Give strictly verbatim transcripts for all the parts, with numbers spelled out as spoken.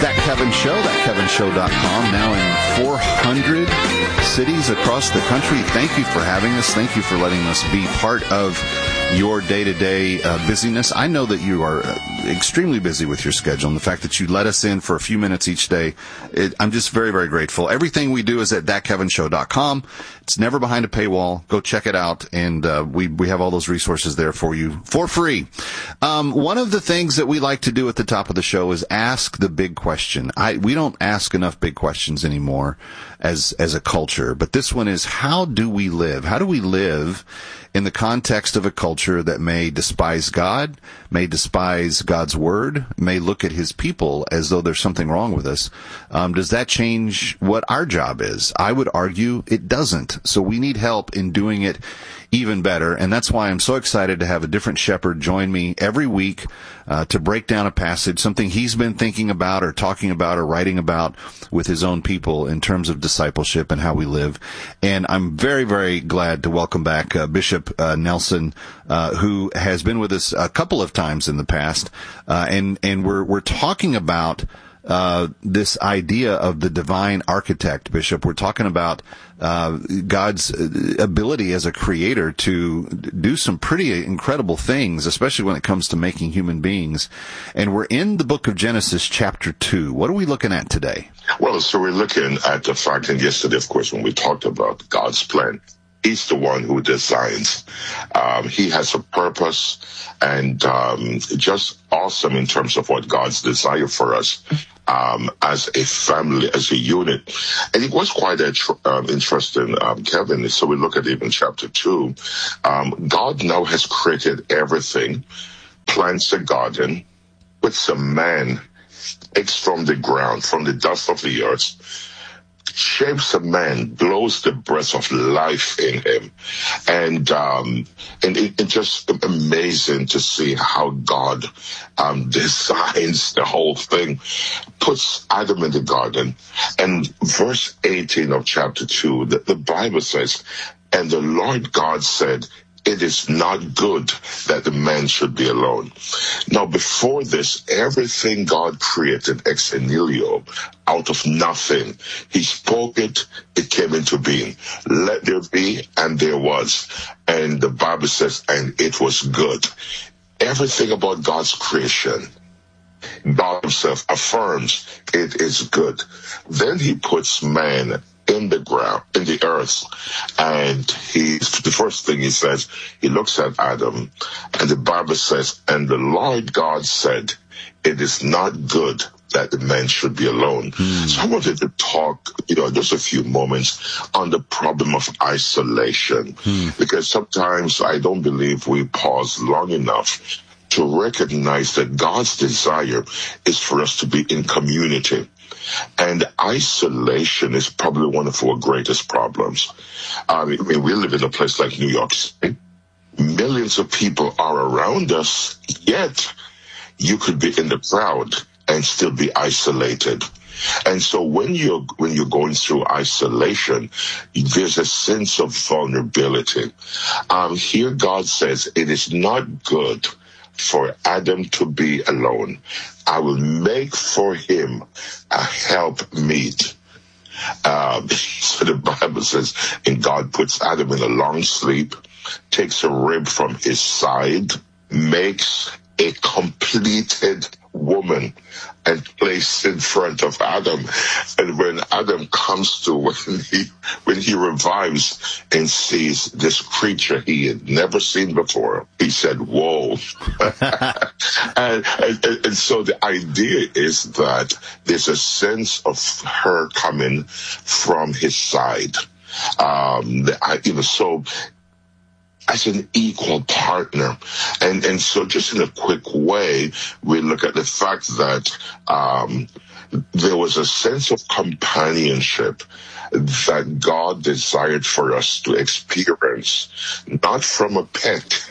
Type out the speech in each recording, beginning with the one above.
That Kevin Show, that kevin show dot com, now in four hundred cities across the country. Thank you for having us. Thank you for letting us be part of your day-to-day uh, busyness. I know that you are uh, extremely busy with your schedule, and the fact that you let us in for a few minutes each day, it, I'm just very, very grateful. Everything we do is at that kevin show dot com. It's never behind a paywall. Go check it out, and uh, we we have all those resources there for you for free. Um, one of the things that we like to do at the top of the show is ask the big question. I we don't ask enough big questions anymore as as a culture, but this one is, how do we live? How do we live in the context of a culture that may despise God, may despise God's word, may look at his people as though there's something wrong with us? Um, does that change what our job is? I would argue it doesn't. So we need help in doing it even better. And that's why I'm so excited to have a different shepherd join me every week uh, to break down a passage, something he's been thinking about or talking about or writing about with his own people in terms of discipleship and how we live. And I'm very, very glad to welcome back uh, Bishop uh, Nelson, uh, who has been with us a couple of times in the past. Uh, and, and we're, we're talking about Uh, this idea of the divine architect, Bishop. We're talking about uh, God's ability as a creator to do some pretty incredible things, especially when it comes to making human beings. And we're in the book of Genesis, chapter two. What are we looking at today? Well, so we're looking at the fact, and yesterday, of course, when we talked about God's plan, he's the one who designs. Um, he has a purpose, and um, just awesome in terms of what God's desire for us um, as a family, as a unit. And it was quite a tr- um, interesting, um, Kevin. So we look at even chapter two. Um, God now has created everything, plants a garden, puts a man, takes from the ground, from the dust of the earth, shapes a man, blows the breath of life in him. And um, and it, it's just amazing to see how God um, designs the whole thing, puts Adam in the garden. And verse eighteen of chapter two, the, the Bible says, and the Lord God said, it is not good that the man should be alone. Now, before this, everything God created ex nihilo, out of nothing. He spoke it, it came into being. Let there be, and there was. And the Bible says, and it was good. Everything about God's creation, God himself affirms it is good. Then he puts man in the ground, in the earth, and he, the first thing he says, he looks at Adam, and the Bible says, and the Lord God said, it is not good that the man should be alone. Mm. So I wanted to talk, you know, just a few moments on the problem of isolation, mm. because sometimes I don't believe we pause long enough to recognize that God's desire is for us to be in community. And isolation is probably one of our greatest problems. I mean, we live in a place like New York City. Millions of people are around us, yet you could be in the crowd and still be isolated. And so when you're, when you're going through isolation, there's a sense of vulnerability. Um, here God says, it is not good for Adam to be alone. I will make for him a helpmeet. Um, so the Bible says, and God puts Adam in a long sleep, takes a rib from his side, makes a completed woman and placed in front of Adam. And when Adam comes to, when he, when he revives and sees this creature he had never seen before, he said, whoa. and, and, and so the idea is that there's a sense of her coming from his side. Um, I, you know, so as an equal partner. And and so just in a quick way, we look at the fact that um, there was a sense of companionship that God desired for us to experience, not from a pet.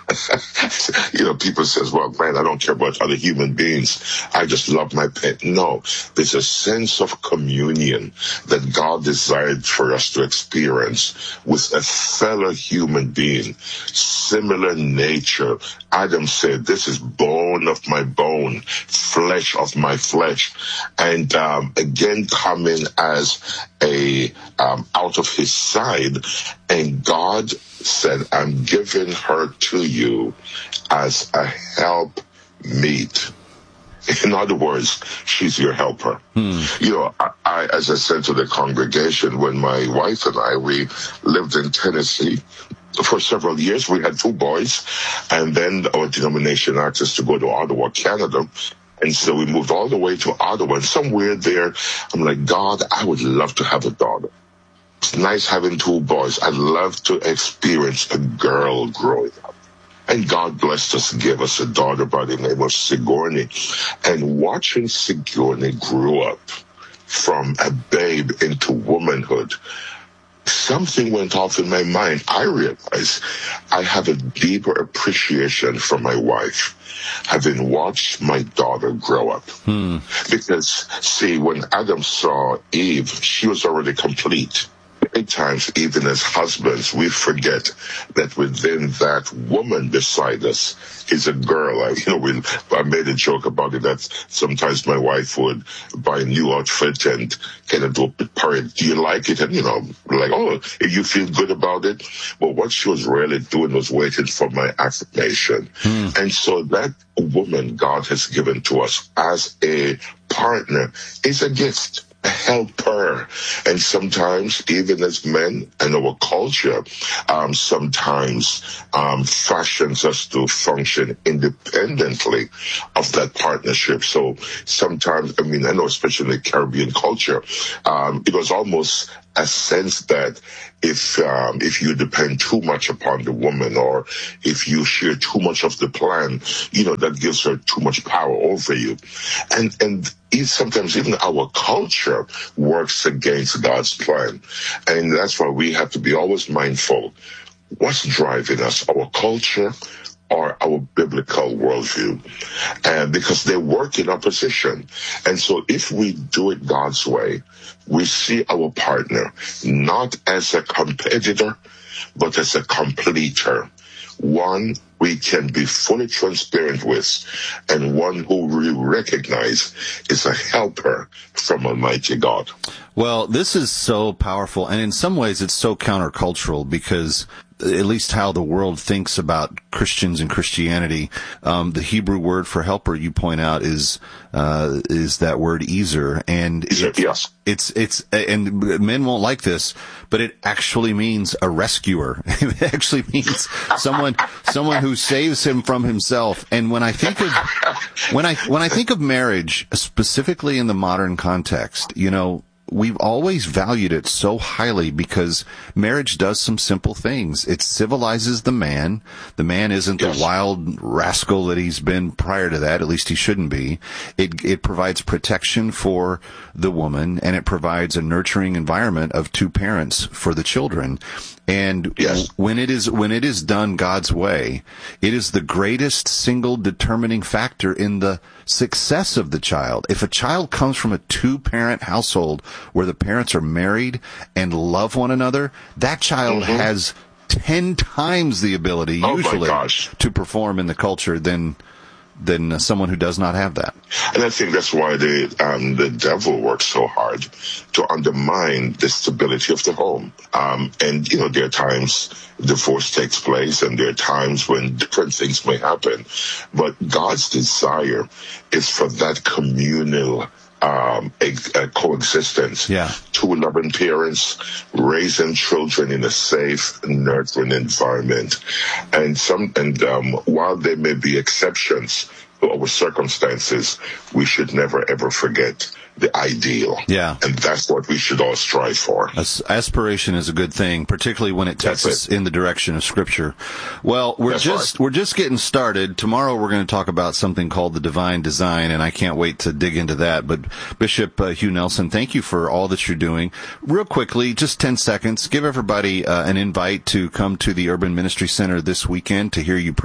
You know, people says, well, man, I don't care about other human beings. I just love my pet. No, there's a sense of communion that God desired for us to experience with a fellow human being, similar nature. Adam said, this is bone bone of my bone, flesh of my flesh. And um, again, coming as a um, out of his side. And God said, I'm giving her to you as a help meet. In other words, she's your helper. Hmm. You know, I, I, as I said to the congregation, when my wife and I, we lived in Tennessee for several years, we had two boys, and then our denomination asked us to go to Ottawa, Canada. And so we moved all the way to Ottawa, and somewhere there, I'm like, God, I would love to have a daughter. It's nice having two boys. I'd love to experience a girl growing up. And God blessed us, gave us a daughter by the name of Sigourney. And watching Sigourney grow up from a babe into womanhood, something went off in my mind. I realized I have a deeper appreciation for my wife, having watched my daughter grow up. Hmm. Because, see, when Adam saw Eve, she was already complete. Many times, even as husbands, we forget that within that woman beside us is a girl. I, you know, we, I made a joke about it that sometimes my wife would buy a new outfit and kind of do a parade. Do you like it? And, you know, like, oh, if you feel good about it. But what she was really doing was waiting for my affirmation. Hmm. And so that woman God has given to us as a partner is a gift. Help her. And sometimes, even as men and our culture, um, sometimes um, fashions us to function independently of that partnership. So sometimes, I mean, I know especially in the Caribbean culture, um, it was almost a sense that if um, if you depend too much upon the woman, or if you share too much of the plan, you know, that gives her too much power over you. And and it, sometimes even our culture works against God's plan. And that's why we have to be always mindful. What's driving us? Our culture or our biblical worldview? And because they work in opposition. And so if we do it God's way, we see our partner not as a competitor, but as a completer. One we can be fully transparent with, and one who we recognize is a helper from Almighty God. Well, this is so powerful, and in some ways it's so countercultural, because at least how the world thinks about Christians and Christianity, um, the Hebrew word for helper, you point out, is uh, is that word ezer, and it, yes. it's it's and men won't like this, but it actually means a rescuer. It actually means someone someone who saves him from himself. And when I think of when I when I think of marriage, specifically in the modern context, you know, we've always valued it so highly because marriage does some simple things. It civilizes the man. The man isn't yes. the wild rascal that he's been prior to that. At least he shouldn't be. It, it provides protection for the woman, and it provides a nurturing environment of two parents for the children. And yes. when it is when it is done God's way, it is the greatest single determining factor in the success of the child. If a child comes from a two-parent household where the parents are married and love one another, that child mm-hmm. has ten times the ability oh usually to perform in the culture than than uh, someone who does not have that. And I think that's why the um, the devil works so hard to undermine the stability of the home. Um, and, you know, there are times divorce takes place, and there are times when different things may happen. But God's desire is for that communal Um, a, a coexistence. Yeah. Two loving parents raising children in a safe, nurturing environment. And some, and um, while there may be exceptions to our circumstances, we should never ever forget the ideal. Yeah. And that's what we should all strive for. As- aspiration is a good thing, particularly when it takes us in the direction of Scripture. Well, we're that's just right. we're just getting started. Tomorrow we're going to talk about something called the divine design, and I can't wait to dig into that. But Bishop uh, Hugh Nelson, thank you for all that you're doing. Real quickly, just ten seconds, give everybody uh, an invite to come to the Urban Ministry Center this weekend to hear you preach.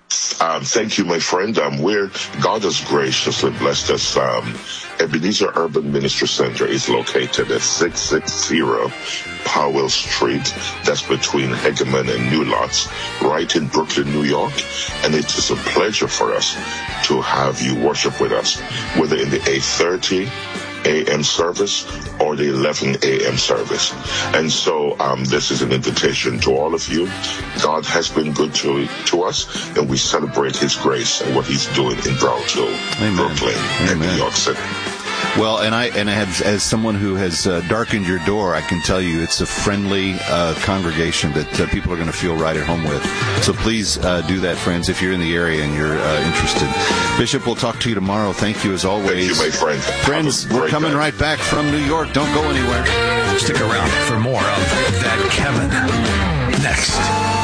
Um, thank you, my friend. Um, we're, God has graciously blessed us. Um, Ebenezer Urban Ministry Center is located at six sixty Powell Street. That's between Hegeman and New Lots, right in Brooklyn, New York. And it is a pleasure for us to have you worship with us, whether in the eight thirty a.m. service or the eleven a.m. service. And so um, this is an invitation to all of you. God has been good to to us, and we celebrate his grace and what he's doing in Brownsville, Amen. Brooklyn, Amen. and New York City. Well, and I and I have, as someone who has uh, darkened your door, I can tell you it's a friendly uh, congregation that uh, people are going to feel right at home with. So please uh, do that, friends, if you're in the area and you're uh, interested. Bishop, we'll talk to you tomorrow. Thank you as always. Thank you, my friend. Friends, we're coming day. right back from New York. Don't go anywhere. Stick around for more of That Kevin next.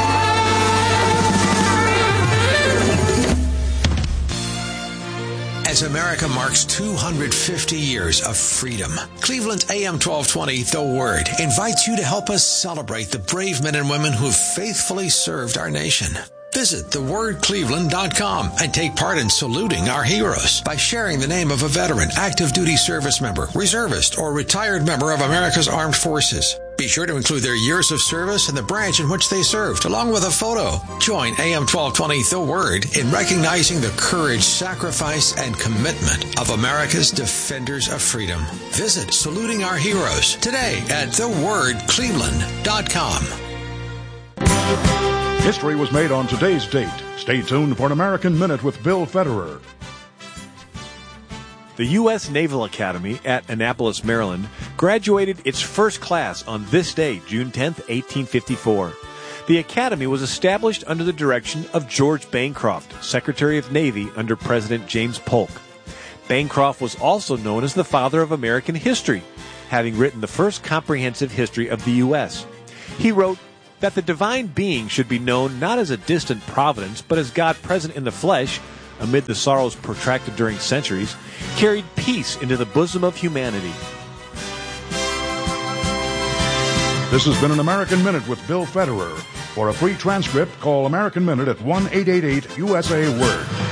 As America marks two hundred fifty years of freedom, Cleveland A M twelve twenty, The Word, invites you to help us celebrate the brave men and women who have faithfully served our nation. Visit the word cleveland dot com and take part in saluting our heroes by sharing the name of a veteran, active duty service member, reservist, or retired member of America's Armed Forces. Be sure to include their years of service and the branch in which they served, along with a photo. Join A M twelve twenty The Word in recognizing the courage, sacrifice, and commitment of America's defenders of freedom. Visit Saluting Our Heroes today at the word cleveland dot com. History was made on today's date. Stay tuned for an American Minute with Bill Federer. The U S Naval Academy at Annapolis, Maryland, graduated its first class on this day, June tenth, eighteen fifty-four. The Academy was established under the direction of George Bancroft, Secretary of Navy under President James Polk. Bancroft was also known as the father of American history, having written the first comprehensive history of the U S. He wrote that the divine being should be known not as a distant providence, but as God present in the flesh, amid the sorrows protracted during centuries, carried peace into the bosom of humanity. This has been an American Minute with Bill Federer. For a free transcript, call American Minute at one eight eight eight U S A Word.